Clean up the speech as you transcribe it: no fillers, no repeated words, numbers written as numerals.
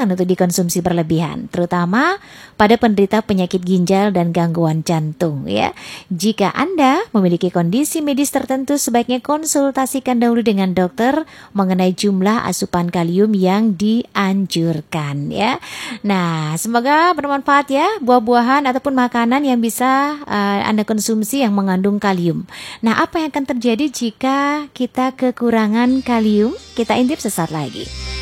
disarankan untuk dikonsumsi berlebihan, terutama pada penderita penyakit ginjal dan gangguan jantung ya. Jika Anda memiliki kondisi medis tertentu, sebaiknya konsultasikan dahulu dengan dokter mengenai jumlah asupan kalium yang dianjurkan ya. Nah, semoga bermanfaat ya, buah-buahan ataupun makanan yang bisa Anda konsumsi yang mengandung kalium. Nah, apa yang akan terjadi jika kita kekurangan kalium? Kita intip sesaat lagi.